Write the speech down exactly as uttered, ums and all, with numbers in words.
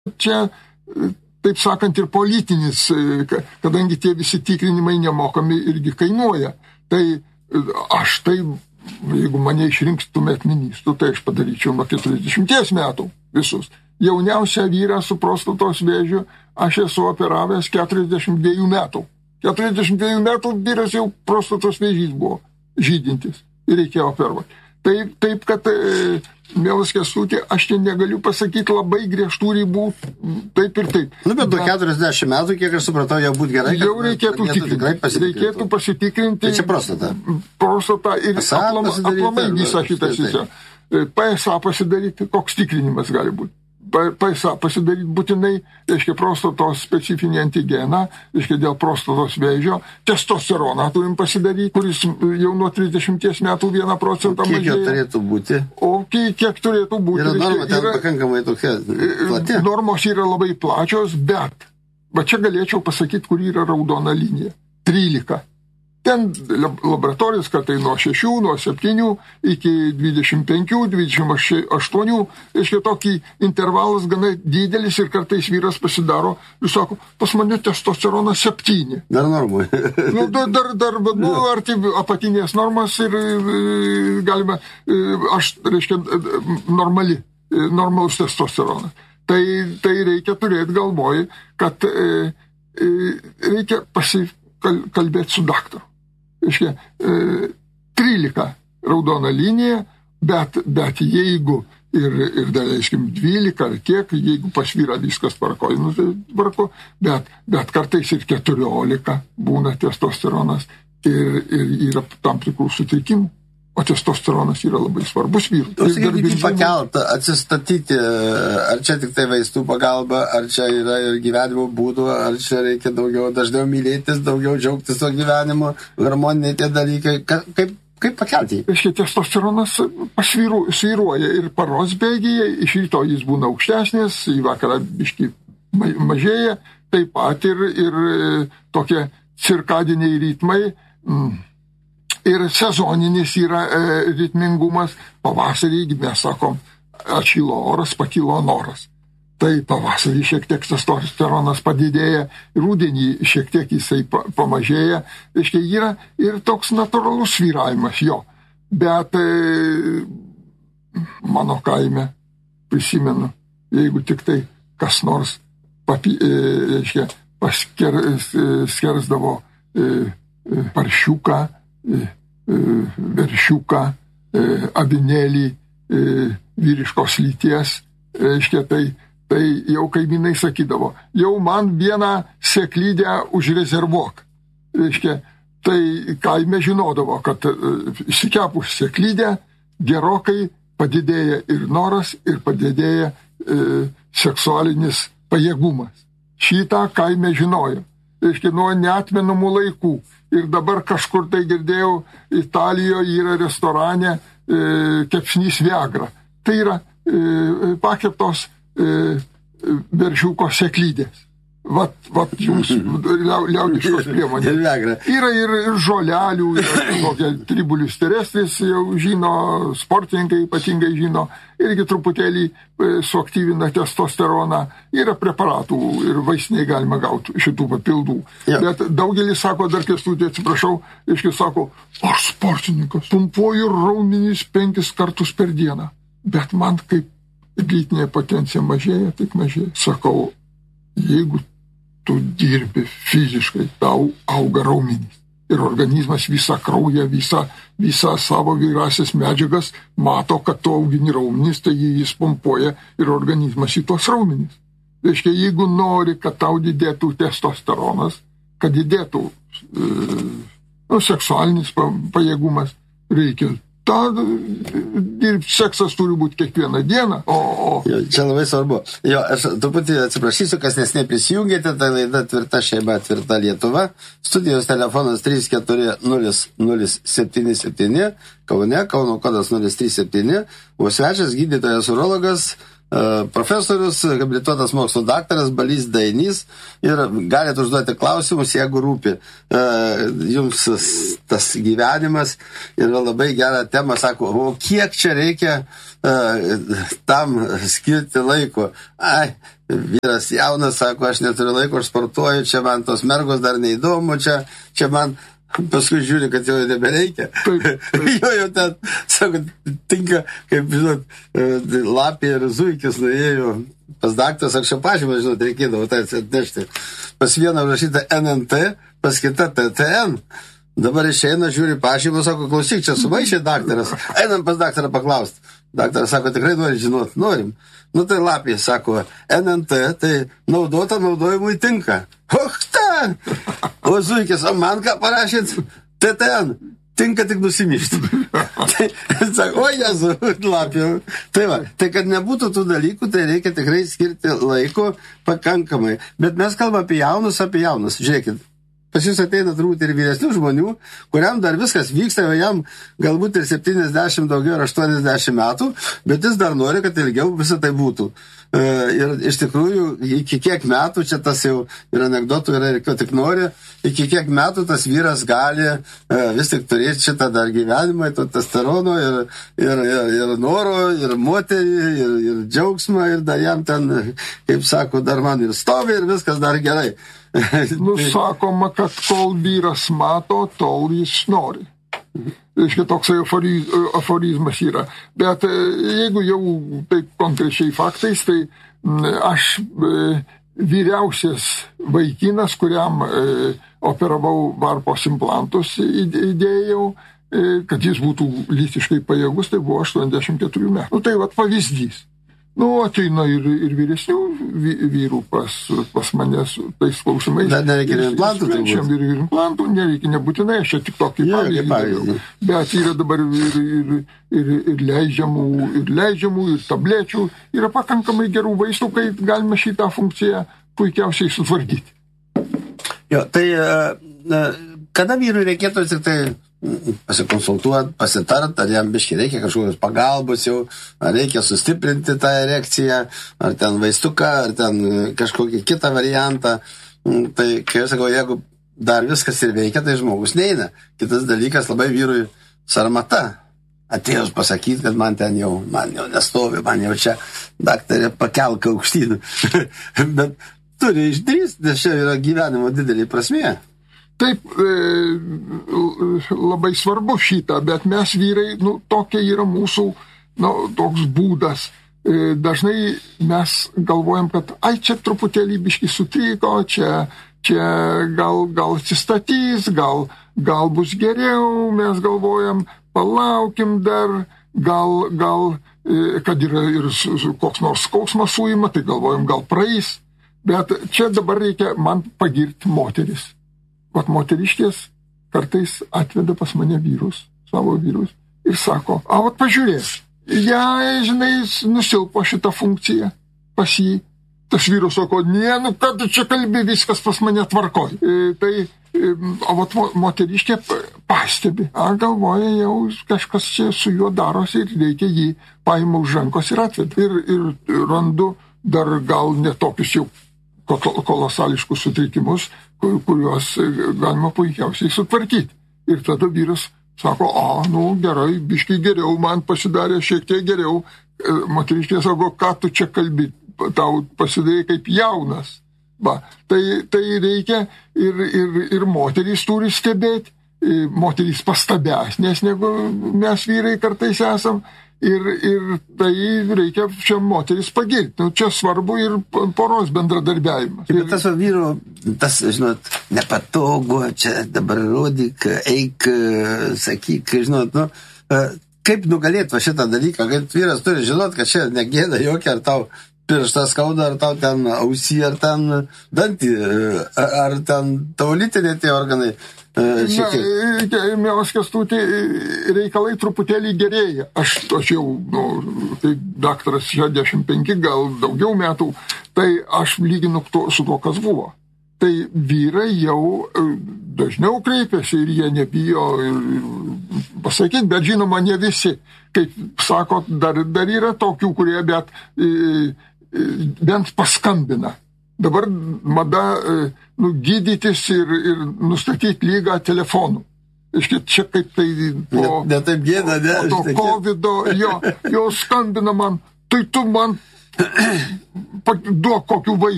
Čia, taip sakant, ir politinis, kadangi tie visi tikrinimai nemokami irgi kainuoja. Tai aš tai, jeigu mane išrinkstumėt ministru, tai aš padaryčiau nuo keturiasdešimties metų visus. Jauniausią vyrą su prostatos vėžiu aš esu operavęs keturiasdešimt dviejų metų. keturiasdešimt dviejų metų vyras jau prostatos vėžys buvo žydintis ir reikėjo operuoti. Taip, taip kad, e, mielas Kęstuti, aš čia negaliu pasakyti labai griežtų ribų, taip ir taip. Nu, bet nuo keturiasdešimt metų, kiek aš supratau, jau būtų gerai. Jau reikėtų tikrinti. Reikėtų pasitikrinti. Tai čia prostata. Prostata ir aplamai visą šitą sistemą. P S A pasidaryti, koks tikrinimas gali būti. P S A pasidaryti būtinai, reiškia, prostatos specifinį antigeną, reiškia, dėl prostatos vėžio, testosteroną turim pasidaryti, kuris jau nuo trisdešimties metų vieną procentą mažėja. Kiek jo turėtų būti? O kiek, kiek turėtų būti? Yra norma, ten yra, pakankamai tokia plati. Normos yra labai plačios, bet, va čia galėčiau pasakyti, kur yra raudona linija. trylika. Ten laboratorijos, kad tai nuo šešių, nuo septynių iki dvidešimt penkių, dvidešimt aštuonių, reiškia, tokį intervalas gana didelis ir kartais vyras pasidaro ir sako, pas mane testosteronas septyni. Dar normui. Nu, dar, dar, nu, arti apatinės normas ir galima, aš, reiškia, normali, normalus testosteronas. Tai, tai reikia turėti galvoj, kad e, reikia pasikalbėti su daktaru. Reiškia, trylika raudona linija, bet, bet jeigu ir, ir dar, reiškia, dvylika ar kiek, jeigu pas vyrą viskas tvarko, nu, tai tvarko, bet, bet kartais ir keturiolika būna testosteronas ir, ir yra tam tikrų sutrikimų. O testosteronas yra labai svarbus vyrų. O sakykite, pakelt, atsistatyti, ar čia tik tai vaistų pagalba, ar čia yra ir gyvenimo būdų, ar čia reikia daugiau, dažniau mylėtis, daugiau džiaugtis to gyvenimo, harmoniniai tie dalykai, kaip, kaip pakelti? Reiškia, testosteronas pasvyruoja ir paros bėgyje, iš ryto jis būna aukštesnės, į vakarą biškį mažėja, taip pat ir, ir tokie cirkadiniai ritmai, mm, ir sezoninis yra e, ritmingumas. Pavasarį, mes sakom, atšilo oras, pakilo noras. Tai pavasarį šiek tiek testosteronas padidėja, rudenį šiek tiek jisai pa, pamažėja. Reiškia, yra ir toks natūralus svyravimas jo. Bet e, mano kaime, prisimenu, jeigu tik tai kas nors papi, e, reiškia, pasker, e, skersdavo e, e, paršiuką, veršiuką, avinėlį vyriškos lyties, reiškia, tai, tai jau kaimynai sakydavo, jau man vieną seklydę užrezervuok. Reiškia, tai kaime žinodavo, kad išsikepus seklydę gerokai padidėja ir noras, ir padidėja e, seksualinis pajėgumas. Šitą kaime žinojo. Reiškia, nuo neatmenamų laikų. Ir dabar kažkur tai girdėjau, Italijoje yra restorane e, kepsnys Viagra. Tai yra e, pakeptos e, veršiuko seklydės. Vat, vat jums liaudiškos priemonės. Yra ir, ir žolelių, yra tribulius terestris, jau žino, sportininkai ypatingai žino, irgi truputėlį suaktyvina testosteroną. Yra preparatų ir vaistiniai galima gauti šitų papildų. Ja. Bet daugelis sako, dar Kęstutį, atsiprašau, iškai sako, aš sportininkas, pumpuoju raumenys penkis kartus per dieną. Bet man kaip lytinė potencija mažėja, tik mažėja. Sakau, jeigu tu dirbi fiziškai, tau auga raumenys. Ir organizmas visą kraują, visą, visą savo vyrasias medžiagas mato, kad tu augini raumenys, tai jis pompuoja ir organizmas į tuos raumenys. Reiškia, jeigu nori, kad tau didėtų testosteronas, kad didėtų e, nu, seksualinis pajėgumas, reikia tą dirbti, seksas turi būti kiekvieną dieną. O, o... Jo, čia labai svarbu. Jo, aš truputį atsiprašysiu, kas nesnei prisijungėte, tai laida Tvirta šeima, Tvirta Lietuva. Studijos telefonas trys keturi nulis nulis septyni septyni, Kaune, Kauno kodas nulis trys septyni, o svečias gydytojas urologas profesorius, habilituotas mokslo daktaras Balys Dainys ir galite užduoti klausimus, jeigu rūpi jums tas gyvenimas ir labai gerą temą, sako, o kiek čia reikia tam skirti laiko? Ai, vyras jaunas, sako, aš neturiu laiko, aš sportuoju, čia man tos mergos dar neįdomu, čia, čia man paskui žiūri, kad jau nebereikia. jo jau ten, sako, tinka, kaip, žinot, lapė ir zuikis nuėjo pas daktaras, anksčiau pažymą, žinot, reikėdavo tai atnešti. Pas vieną užrašyta N N T, pas kitą T T N. Dabar išeina, žiūri pažymą, sako, klausyk, čia sumaišė daktaras. Einam pas daktarą paklausti. Daktaras sako, tikrai nori žinot, norim. Nu tai lapė, sako, N N T, tai naudota naudojimui tinka. Och, ten! O zuikis, o man ką parašyt? T T N. Tinka tik nusimišti. tai, sako, o jezu, lapė. Tai va, tai kad nebūtų tų dalykų, tai reikia tikrai skirti laiko pakankamai. Bet mes kalbame apie jaunus, apie jaunus. Žiūrėkit. Pas jūs ateina turbūt ir vyresnių žmonių, kuriam dar viskas vyksta, jam galbūt ir septyniasdešimt daugiau ar aštuoniasdešimt metų, bet jis dar nori, kad ilgiau visą tai būtų. Ir iš tikrųjų, iki kiek metų, čia tas jau ir anekdotų yra, ir ko tik nori, iki kiek metų tas vyras gali vis tik turėti šitą dar gyvenimą, to testosterono ir, ir, ir, ir noro, ir moterį, ir, ir džiaugsmą, ir dar jam ten, kaip sako, dar man ir stovi, ir viskas dar gerai. Nu, sakoma, kad kol vyras mato, tol jis nori. Reiškia, toks aforiz, aforizmas yra. Bet jeigu jau taip konkrečiai faktais, tai aš vyriausias vaikinas, kuriam operavau varpos implantus, įdėjau, kad jis būtų lytiškai pajėgus, tai buvo aštuoniasdešimt keturių metų. Nu, tai vat pavyzdys. Nu, ateina ir, ir vyresnių vyrų pas, pas manęs tais klausimais. Bet nereikia ir implantų, turbūt. Ir implantų nereikia, nebūtinai, aš čia tik tokį pavyzdį. pavyzdį. Bet yra dabar ir, ir, ir, ir, leidžiamų, ir leidžiamų, ir tablečių. Yra pakankamai gerų vaistų, kai galime šitą funkciją puikiausiai sutvarkyti. Jo, tai kada vyrui reikėtų tik tai pasikonsultuoti, pasitart, ar jam biškai reikia kažkokios pagalbos jau, ar reikia sustiprinti tą erekciją, ar ten vaistuką, ar ten kažkokį kitą variantą. Tai, kai aš sakau, jeigu dar viskas ir veikia, tai žmogus neina. Kitas dalykas labai vyrui sarmata. Atėjus pasakyti, kad man ten jau, man jau nestovi, man jau čia daktarė pakelka aukštyn. Bet turi išdrįsti, nes čia yra gyvenimo didelė prasmė. Taip, labai svarbu šitą, bet mes vyrai, nu, tokia yra mūsų, nu, toks būdas. Dažnai mes galvojam, kad, ai, čia truputėlį biškį sutriko, čia, čia gal, gal atsistatys, gal, gal bus geriau, mes galvojam, palaukim dar, gal, gal, kad yra ir koks nors skausmas suima, tai galvojam, gal praeis. Bet čia dabar reikia man pagirti moteris. Vat moteriškės kartais atveda pas mane vyrus, savo vyrus, ir sako, a, vat pažiūrėk, ja, žinai, nusilpo šitą funkciją pas jį. Tas vyras sako, ne, nu, kad tu čia kalbi, viskas pas mane tvarkoj. E, tai, e, o vat moteriškė pastebi, a, galvoja, jau kažkas čia su juo darosi ir reikia jį paima už rankos ir atveda. Ir, ir randu dar gal netokius jau kolosališkus sutrikimus, kuriuos galima puikiausiai sutvarkyti. Ir tada vyras sako, a, nu gerai, biškai geriau, man pasidarė šiek tiek geriau. Moteriškė sako, ką tu čia kalbi, tau pasidarė kaip jaunas. Va, tai, tai reikia ir, ir, ir moterys turi stebėti, moterys pastabesnės, negu mes vyrai kartais esam. Ir, ir tai reikia čia moteris pagirti. Nu, čia svarbu ir poros bendradarbiavimas. Bet tas vyru, tas, žinot, nepatogu, čia dabar rodyk, eik, sakyk, žinot, nu, kaip nugalėti va šitą dalyką, kad vyras turi žinot, kad čia negėda jokia, ar tau pirštą skauda, ar tau ten ausį, ar ten dantį, ar ten tavo lytiniai tie organai. Na, mielas Kęstuti, reikalai truputėlį gerėja. Aš, aš jau, nu, tai daktaras šešiasdešimt penki, gal daugiau metų, tai aš lyginu to, su to, kas buvo. Tai vyrai jau dažniau kreipiasi ir jie nebijo pasakyti, bet žinoma, ne visi. Kaip sako, dar, dar yra tokių, kurie bet, bent paskambina. Dabar mada nu, gydytis ir, ir nustatyti lygą telefonu. Iškit, čia kaip tai po, ne, ne taip gėda, ne, po to kovido, jo, jo skambina man, tai tu man duok kokių vaikų.